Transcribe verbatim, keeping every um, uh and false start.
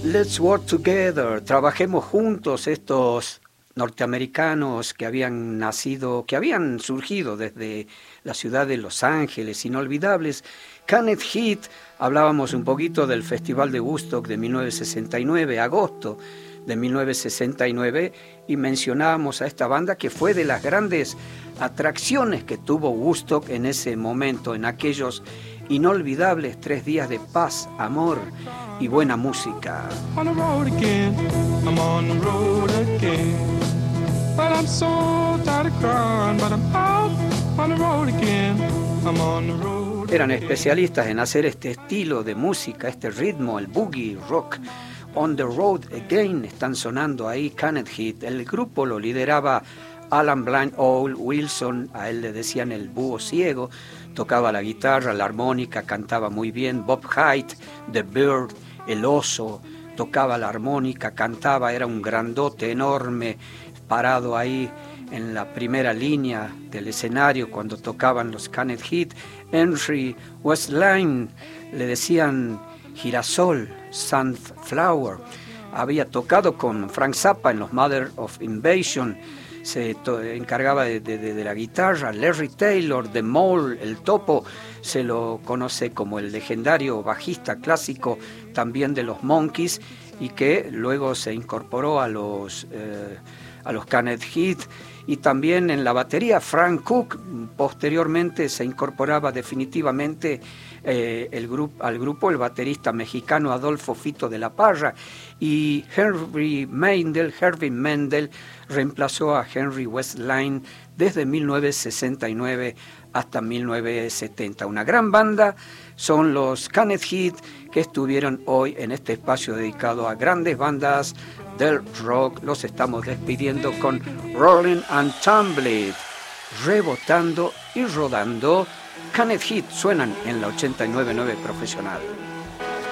Let's work together, trabajemos juntos, estos norteamericanos que habían nacido, que habían surgido desde la ciudad de Los Ángeles, inolvidables. Canned Heat, hablábamos un poquito del Festival de Woodstock de mil novecientos sesenta y nueve, agosto de mil novecientos sesenta y nueve, y mencionábamos a esta banda que fue de las grandes atracciones que tuvo Woodstock en ese momento, en aquellos inolvidables tres días de paz, amor y buena música. On the road again, I'm on the road again. But I'm so tired of crying, but I'm out on the road again. I'm on the road. Eran especialistas en hacer este estilo de música, este ritmo, el boogie rock. On the Road Again están sonando ahí Canned Heat. El grupo lo lideraba Alan Blind Owl Wilson, a él le decían el búho ciego, tocaba la guitarra, la armónica, cantaba muy bien. Bob Haidt, The Bird, el oso, tocaba la armónica, cantaba, era un grandote enorme, parado ahí en la primera línea del escenario cuando tocaban los Canned Heat. Henry Westline, le decían girasol, Sunflower, había tocado con Frank Zappa en los Mother of Invasion, se to- encargaba de, de, de la guitarra. Larry Taylor, The Mole, el Topo, se lo conoce como el legendario bajista clásico también de los Monkees, y que luego se incorporó a los, eh, a los Canned Heat. Y también en la batería Frank Cook, posteriormente se incorporaba definitivamente eh, el grup, al grupo el baterista mexicano Adolfo Fito de la Parra, y Henry Mendel, Herbie Mendel reemplazó a Henry Westline desde mil novecientos sesenta y nueve hasta mil novecientos setenta. Una gran banda son los Canned Heat, que estuvieron hoy en este espacio dedicado a grandes bandas del rock. Los estamos despidiendo con Rolling and Tumbling, rebotando y rodando. Canned Heat suenan en la ochenta y nueve punto nueve Profesional.